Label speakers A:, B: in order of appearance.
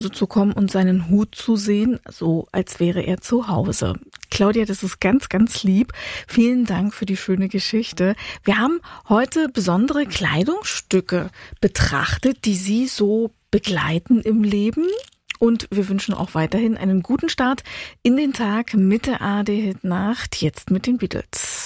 A: zu kommen und seinen Hut zu sehen, so als wäre er zu Hause. Claudia, das ist ganz, ganz lieb. Vielen Dank für die schöne Geschichte. Wir haben heute besondere Kleidungsstücke betrachtet, die Sie so begleiten im Leben. Und wir wünschen auch weiterhin einen guten Start in den Tag mit der ARD Hit Nacht, jetzt mit den Beatles.